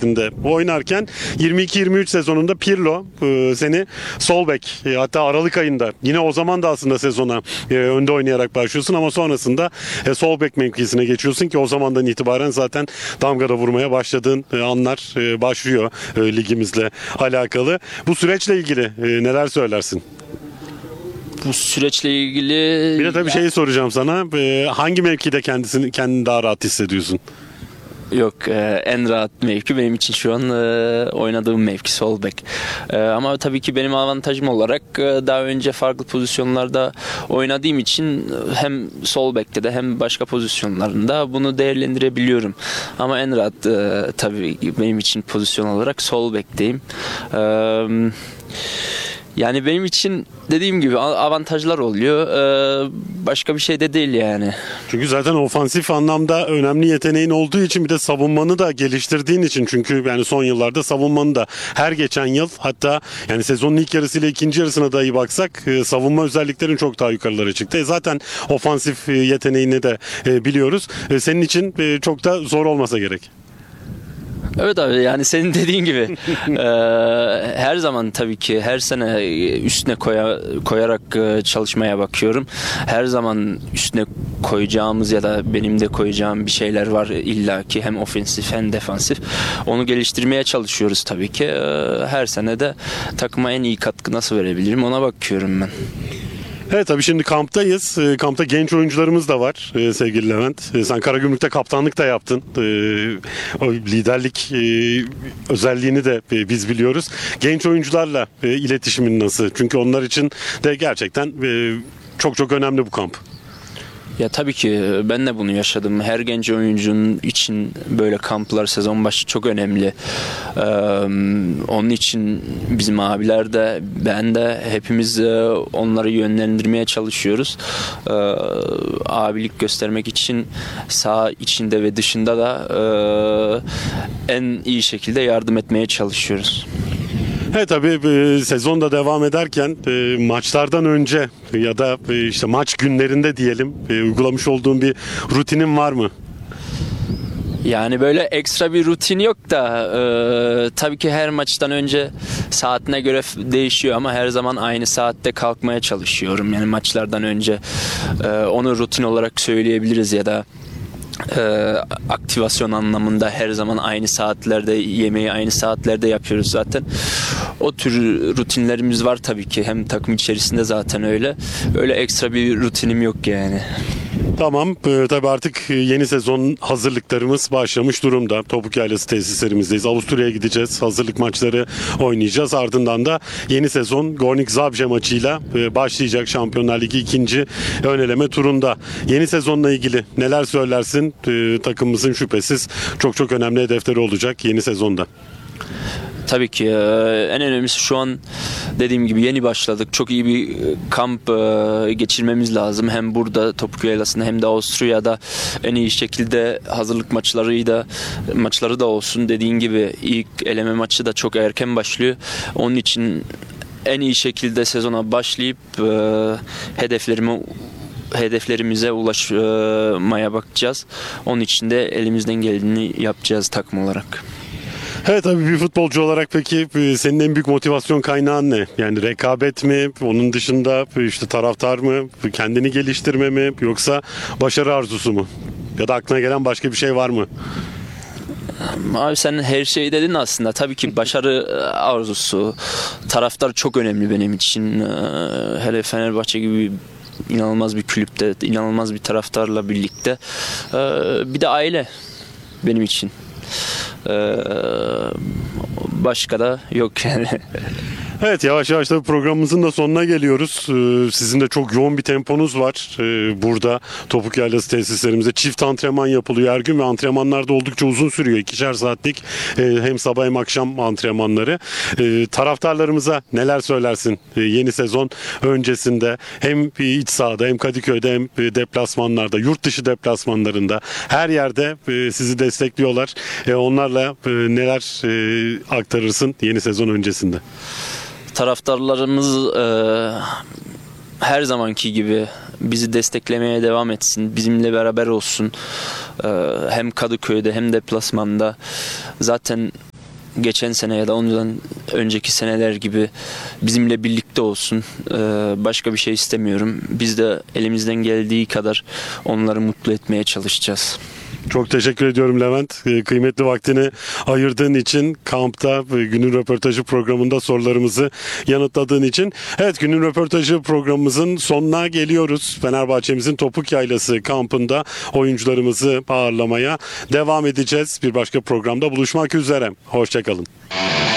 vaktinde oynarken 22-23 sezonunda Pirlo seni sol bek, hatta Aralık ayında yine o zaman da aslında sezona önde oynayarak başlıyorsun ama sonrasında sol bek mevkisine geçiyorsun ki o zamandan itibaren zaten damgada vurmaya başladığın anlar başlıyor ligimizle alakalı. Bu süreçle ilgili neler söylersin? Bu süreçle ilgili Bir de tabii şeyi soracağım sana. Hangi mevkide kendini daha rahat hissediyorsun? yok, en rahat mevki benim için şu an oynadığım mevki sol bek. Ama tabii ki benim avantajım olarak daha önce farklı pozisyonlarda oynadığım için hem sol bekte de hem başka pozisyonlarında bunu değerlendirebiliyorum. Ama en rahat tabii benim için pozisyon olarak sol bekteyim. Yani benim için dediğim gibi avantajlar oluyor. Başka bir şey de değil yani. Çünkü zaten ofansif anlamda önemli yeteneğin olduğu için bir de savunmanı da geliştirdiğin için, çünkü yani son yıllarda savunmanı da her geçen yıl, hatta yani sezonun ilk yarısıyla ikinci yarısına dahi baksak savunma özelliklerin çok daha yukarılara çıktı. Zaten ofansif yeteneğini de biliyoruz. Senin için çok da zor olmasa gerek. Evet abi, yani senin dediğin gibi her zaman tabii ki her sene üstüne koyarak çalışmaya bakıyorum. Her zaman üstüne koyacağımız ya da benim de koyacağım bir şeyler var illaki, hem ofensif hem defansif. Onu geliştirmeye çalışıyoruz tabii ki. Her sene de takıma en iyi katkı nasıl verebilirim ona bakıyorum ben. Evet, tabii şimdi kamptayız. Kampta genç oyuncularımız da var sevgili Levent. Sen Karagümrük'te kaptanlık da yaptın. O liderlik özelliğini de biz biliyoruz. Genç oyuncularla iletişimin nasıl? Çünkü onlar için de gerçekten çok çok önemli bu kamp. Ya tabii ki ben de bunu yaşadım. Her genç oyuncunun için böyle kamplar sezon başı çok önemli. Onun için bizim abiler de ben de hepimiz onları yönlendirmeye çalışıyoruz. Abilik göstermek için saha içinde ve dışında da en iyi şekilde yardım etmeye çalışıyoruz. Evet, tabii sezon da devam ederken maçlardan önce ya da işte maç günlerinde diyelim uygulamış olduğun bir rutinin var mı? Yani böyle ekstra bir rutin yok da tabii ki her maçtan önce saatine göre değişiyor ama her zaman aynı saatte kalkmaya çalışıyorum. Yani maçlardan önce onu rutin olarak söyleyebiliriz ya da aktivasyon anlamında her zaman aynı saatlerde, yemeği aynı saatlerde yapıyoruz zaten. O tür rutinlerimiz var tabii ki. Hem takım içerisinde zaten öyle. Öyle ekstra bir rutinim yok yani. Tamam, tabii artık yeni sezon hazırlıklarımız başlamış durumda. Topuk Yaylası tesislerimizdeyiz. Avusturya'ya gideceğiz. Hazırlık maçları oynayacağız. Ardından da yeni sezon Gornik Zabrze maçıyla başlayacak Şampiyonlar Ligi ikinci ön eleme turunda. Yeni sezonla ilgili neler söylersin? Takımımızın şüphesiz çok çok önemli hedefleri olacak yeni sezonda. Tabii ki en önemlisi şu an dediğim gibi yeni başladık. Çok iyi bir kamp geçirmemiz lazım. Hem burada Topuk Yaylası'nda hem de Avusturya'da en iyi şekilde hazırlık maçları da olsun. Dediğin gibi ilk eleme maçı da çok erken başlıyor. Onun için en iyi şekilde sezona başlayıp hedeflerimize ulaşmaya bakacağız. Onun için de elimizden geldiğini yapacağız takım olarak. Evet, tabii bir futbolcu olarak peki senin en büyük motivasyon kaynağın ne? Yani rekabet mi? Onun dışında işte taraftar mı? Kendini geliştirme mi? Yoksa başarı arzusu mu? Ya da aklına gelen başka bir şey var mı? Abi sen her şeyi dedin aslında. Tabii ki başarı arzusu, taraftar çok önemli benim için. Hele Fenerbahçe gibi inanılmaz bir kulüpte, inanılmaz bir taraftarla birlikte. Bir de aile benim için. Başka da yok yani. Evet, yavaş yavaş da programımızın da sonuna geliyoruz. Sizin de çok yoğun bir temponuz var. Burada Topuk Yaylası tesislerimizde çift antrenman yapılıyor her gün ve antrenmanlar da oldukça uzun sürüyor. 2'şer saatlik hem sabah hem akşam antrenmanları. Taraftarlarımıza neler söylersin yeni sezon öncesinde? Hem iç sahada hem Kadıköy'de hem deplasmanlarda, yurt dışı deplasmanlarında her yerde sizi destekliyorlar. Onlarla neler aktarırsın yeni sezon öncesinde? Taraftarlarımız her zamanki gibi bizi desteklemeye devam etsin. Bizimle beraber olsun. Hem Kadıköy'de hem deplasmanda. Zaten geçen sene ya da ondan önceki seneler gibi bizimle birlikte olsun. Başka bir şey istemiyorum. Biz de elimizden geldiği kadar onları mutlu etmeye çalışacağız. Çok teşekkür ediyorum Levent. Kıymetli vaktini ayırdığın için, kampta günün röportajı programında sorularımızı yanıtladığın için. Evet, günün röportajı programımızın sonuna geliyoruz. Fenerbahçe'mizin Topuk Yaylası kampında oyuncularımızı ağırlamaya devam edeceğiz. Bir başka programda buluşmak üzere. Hoşçakalın.